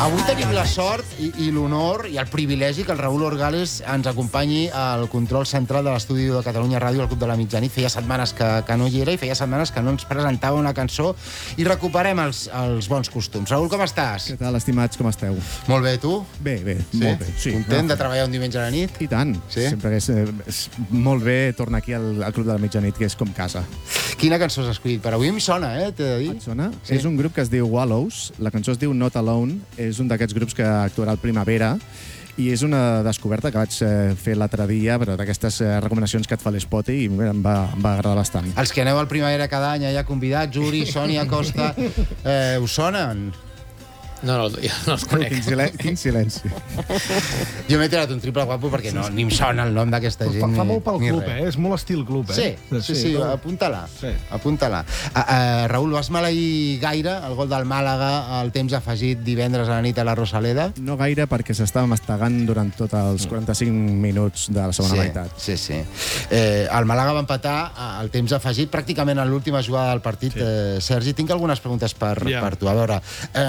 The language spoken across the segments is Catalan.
Avui tenim la sort i l'honor i el privilegi que el Raül Orgales ens acompanyi al control central de l'estudi de Catalunya Ràdio, al Club de la Mitjanit. Feia setmanes que no hi era i feia setmanes que no ens presentava una cançó i recuperem els bons costums. Raül, com estàs? Què tal, estimats, com esteu? Molt bé, tu? Bé, Sí? molt bé. Sí, Content de treballar un diumenge a la nit? I tant. Sí? Sempre que és molt bé tornar aquí al Club de la Mitjanit, que és com casa. Quina cançó has escollit per avui? Em sona, t'he de dir. Et sona? Sí. És un grup que es diu Wallows. La cançó es diu Not Alone. És un d'aquests grups que actuarà al Primavera. I és una descoberta que vaig fer l'altre dia, però d'aquestes recomanacions que et fa l'Spotty, i em va agradar bastant. Els que aneu al Primavera cada any, allà convidats, Uri, Sònia, Costa, us sonen? No, jo no els conec. Quin silenci. Jo m'he tirat un triple guapo perquè ni em sona el nom d'aquesta gent. Fa molt pel ni club, res. És molt estil club, Sí, apunta-la. Sí. Apunta-la. Raül, vas maleir gaire el gol del Màlaga al temps afegit divendres a la nit a la Rosaleda? No gaire, perquè s'estava mastegant durant tots els 45 minuts de la segona meitat. Sí. El Màlaga va empatar al temps afegit pràcticament en l'última jugada del partit. Sergi, tinc algunes preguntes per tu. A veure,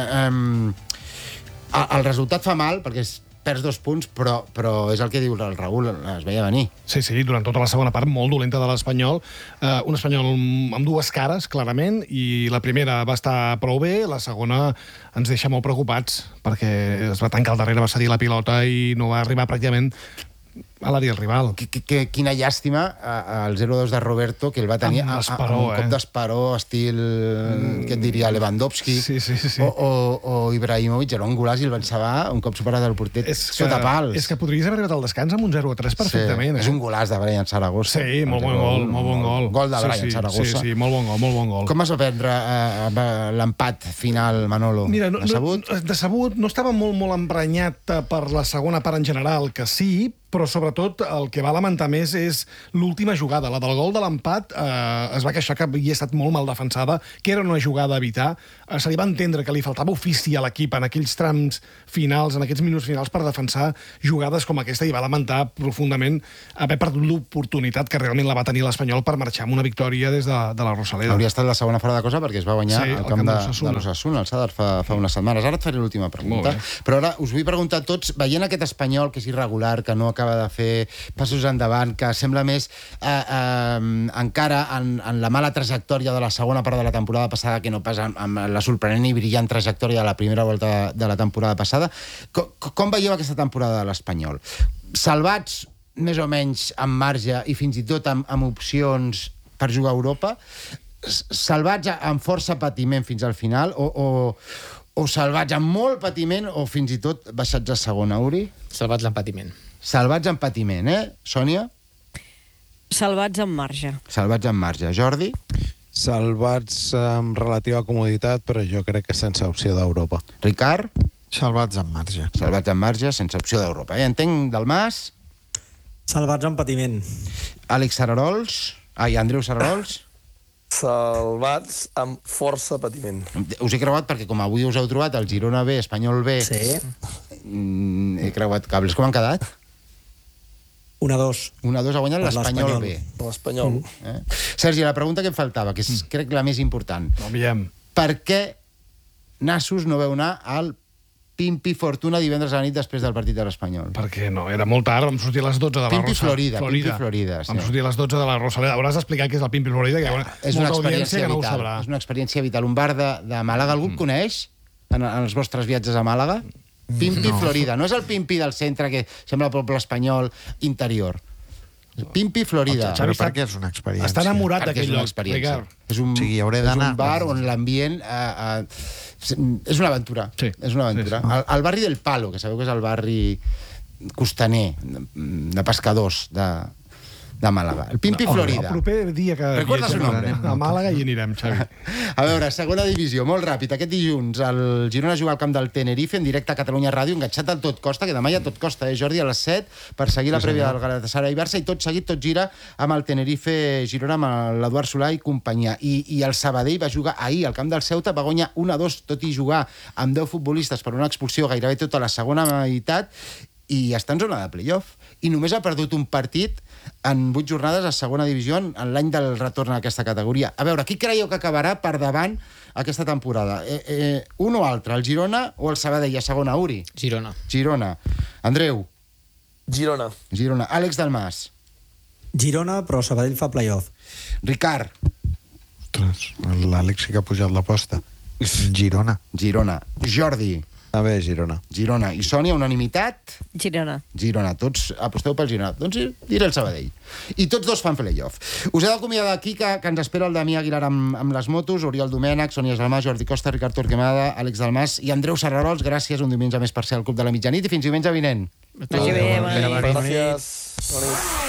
el resultat fa mal, perquè perds 2 punts, però és el que diu el Raül, es veia venir. Sí, durant tota la segona part, molt dolenta de l'Espanyol. Un Espanyol amb dues cares, clarament, i la primera va estar prou bé, la segona ens deixa molt preocupats, perquè es va tancar al darrere, va cedir la pilota i no va arribar pràcticament a l'àrea del rival. Quina llàstima el 0-2 de Roberto, que el va tenir Amb un l'esperó, cop d'esperó, estil, què et diria, Lewandowski, Sí. o Ibrahimovic, era un golaç i el van sabar un cop superat el porter sota pals. És que podries haver arribat al descans amb un 0-3 perfectament. És un golaç de Brian Zaragoza. Sí, molt bon gol. Gol de Brian Zaragoza. Sí, molt bon gol. Com es va prendre l'empat final, Manolo? Mira, Decebut? no estava molt emprenyat per la segona part en general, que sí, però sobretot el que va lamentar més és l'última jugada, la del gol de l'empat. Es va queixar que havia estat molt mal defensada, que era una jugada a evitar. Se li va entendre que li faltava ofici a l'equip en aquells trams finals, en aquests minuts finals, per defensar jugades com aquesta, i va lamentar profundament haver perdut l'oportunitat que realment la va tenir l'Espanyol per marxar amb una victòria des de la Rosaleda. Hauria estat la segona fora de cosa perquè es va guanyar al camp de l'Osasuna, al Sadar, fa unes setmanes. Ara et faré l'última pregunta. Però ara us vull preguntar a tots, veient aquest Espanyol que és irregular, que no acaba de fer passos endavant, que sembla més encara en la mala trajectòria de la segona part de la temporada passada que no pas amb la sorprenent i brillant trajectòria de la primera volta de la temporada passada, com veieu aquesta temporada de l'Espanyol? Salvats més o menys amb marge i fins i tot amb opcions per jugar a Europa? Salvats amb força patiment fins al final o salvats amb molt patiment o fins i tot baixats a segona, Uri? Salvats l'empatiment. Salvats amb patiment, Sònia? Salvats amb marge. Salvats amb marge. Jordi? Salvats amb relativa comoditat, però jo crec que sense opció d'Europa. Ricard? Salvats amb marge. Salvats amb marge, sense opció d'Europa. Entenc, Dalmas? Salvats amb patiment. Àlex Sararols? Andreu Sararols? Salvats amb força patiment. Us he creuat perquè com avui us heu trobat el Girona B, Espanyol B... Sí. He creuat cables. Com han quedat? 1-2. 1-2 ha guanyat l'Espanyol B. L'Espanyol. Sergi, la pregunta que em faltava, que és crec la més important. Aviam. Per què Nassos no veu anar al Pimpi Fortuna divendres a la nit després del partit de l'Espanyol? Perquè no, era molt tard, vam sortir a les 12 de la Pimpi Rosaleda. Florida, Pimpi Florida, sí. Vam sortir a les 12 de la Rosaleda. Hauràs d'explicar què és el Pimpi Florida, que hi ha És una molta audiència experiència que no ho vital. sabrà. És una experiència vital. Un bar de Màlaga, algú coneix en els vostres viatges a Màlaga? Pimpi Florida. No és el Pimpi del centre que sembla el poble espanyol interior. Pimpi Florida. Però per què és una experiència? Està enamorat Perquè d'aquell és una lloc, experiència. Ricard. És un, O sigui, hauré d'anar. És un bar on l'ambient... és una aventura. Sí. És una aventura. Sí. El barri del Palo, que sabeu que és el barri costaner, de pescadors de Màlaga. El Pimpi Florida. El proper dia que Recorda su nombre. a Màlaga hi anirem, Xavi. A veure, segona divisió, molt ràpid. Aquest dilluns el Girona juga al camp del Tenerife en directe a Catalunya Ràdio, enganxat al Tot Costa, que demà hi ha Tot Costa, Jordi, a les 7, per seguir la prèvia del Galatasaray i Barça, i tot seguit, tot gira amb el Tenerife Girona, amb l'Eduard Solà i companyia. I el Sabadell va jugar ahir al camp del Ceuta, va guanyar 1-2, tot i jugar amb 10 futbolistes per una expulsió gairebé tota la segona meitat, i està en zona de playoff. I només ha perdut un partit en 8 jornades a segona divisió en l'any del retorn a aquesta categoria. A veure, qui creieu que acabarà per davant aquesta temporada? Un o altre, el Girona o el Sabadell a segona, Uri? Girona. Girona. Andreu? Girona. Girona. Àlex Dalmas? Girona, però Sabadell fa playoff. Ricard? Ostres, l'Àlex sí que ha pujat l'aposta. Girona. Girona. Jordi? A veure, Girona. Girona. I Sònia, unanimitat? Girona. Girona. Tots aposteu pel Girona. Doncs diré el Sabadell. I tots dos fan playoff. Us he d'acomiadar aquí que ens espera el Damià Aguilar amb les motos, Oriol Domènech, Sònia Salmà, Jordi Costa, Ricard Torquemada, Àlex Dalmas i Andreu Serrarols. Gràcies un diumenge més per ser al Club de la Mitjanit i fins diumenge vinent. Vagi bé, bona nit. Gràcies. Bona nit.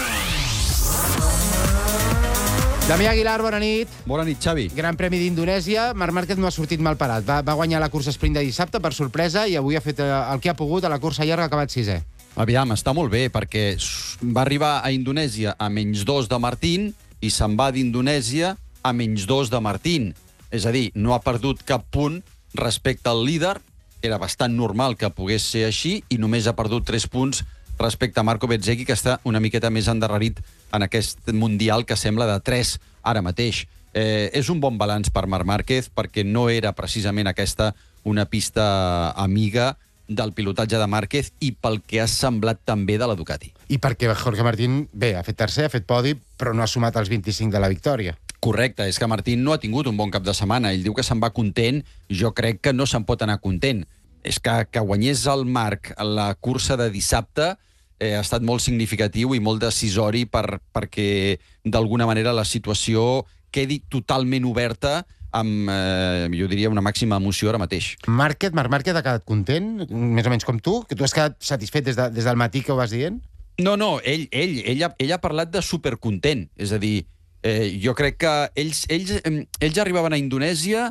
Damià Aguilar, bona nit. Bona nit, Xavi. Gran premi d'Indonèsia. Marc Márquez no ha sortit mal parat. Va guanyar la cursa sprint de dissabte per sorpresa i avui ha fet el que ha pogut a la cursa llarga, ha acabat 6è. Aviam, està molt bé, perquè va arribar a Indonèsia a -2 de Martín i se'n va d'Indonèsia a -2 de Martín. És a dir, no ha perdut cap punt respecte al líder. Era bastant normal que pogués ser així i només ha perdut 3 punts respecte a Marco Bezzecchi, que està una miqueta més endarrerit en aquest Mundial, que sembla de 3 ara mateix. És un bon balanç per Marc Márquez, perquè no era precisament aquesta una pista amiga del pilotatge de Márquez i pel que ha semblat també de la Ducati. I perquè Jorge Martín, bé, ha fet tercer, ha fet podi, però no ha sumat els 25 de la victòria. Correcte, és que Martín no ha tingut un bon cap de setmana. Ell diu que se'n va content, jo crec que no se'n pot anar content. És que guanyés el Marc a la cursa de dissabte ha estat molt significatiu i molt decisori perquè d'alguna manera la situació quedi totalment oberta amb, jo diria, una màxima emoció ara mateix. Marc Márquez ha quedat content, més o menys com tu? Que tu has quedat satisfet des del matí que ho vas dient? No, ell ha parlat de supercontent. És a dir, jo crec que ells arribaven a Indonèsia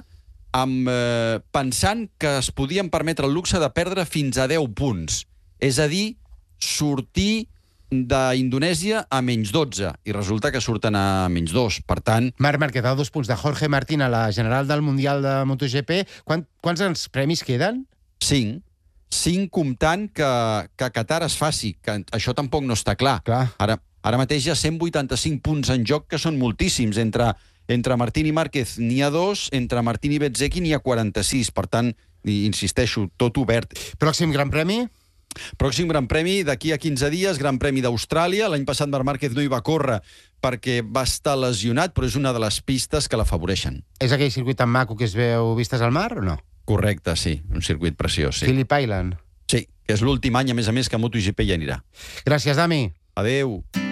pensant que es podien permetre el luxe de perdre fins a 10 punts. És a dir, sortir d'Indonèsia a -12, i resulta que surten a -2. Per tant... Marc Márquez a 2 punts de Jorge Martín a la general del Mundial de MotoGP. Quants premis queden? 5 comptant que Qatar es faci, que això tampoc no està clar. Ara mateix hi ha 185 punts en joc, que són moltíssims. Entre Martín i Márquez n'hi ha 2, entre Martín i Bezzecchi n'hi ha 46. Per tant, insisteixo, tot obert. Pròxim Gran Premi? Pròxim Gran Premi d'aquí a 15 dies, Gran Premi d'Austràlia. L'any passat Marc Márquez no hi va córrer perquè va estar lesionat, però és una de les pistes que l'afavoreixen. És aquell circuit tan maco que es veu vistes al mar o no? Correcte, sí. Un circuit preciós, sí. Phillip Island? Sí, que és l'últim any, a més que MotoGP hi anirà. Gràcies, Dami. Adeu.